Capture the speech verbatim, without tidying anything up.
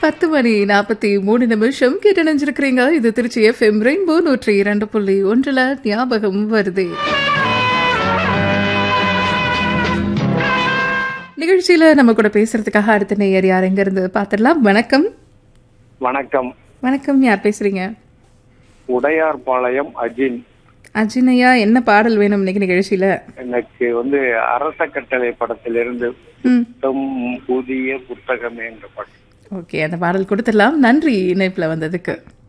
பத்து மணி நாற்பத்தி மூணு நிமிஷம் கேட்டு நினைஞ்சிருக்கிறீங்க. இது திருச்சி எஃப்எம் ரெயின்போ நூற்றி இரண்டு புள்ளி ஒன்றுல ஞாபகம் வருது நிகழ்ச்சியில நம்ம கூட பேசுறதுக்காக அடுத்த நேயர் யார் எங்க இருந்து பாத்திரலாம். வணக்கம். வணக்கம். வணக்கம், யார் பேசுறீங்க? உடையார்பாளையம் அஜின். அஜினையா, என்ன பாடல் வேணும் இன்னைக்கு நிகழ்ச்சியில? எனக்கு வந்து அரச கட்டளை படத்திலிருந்து புத்தம் புதிய புத்தகம் என்ற பாடல். ஓகே, அந்த பாடல் கொடுத்துடலாம். நன்றி இணைப்புல வந்ததுக்கு.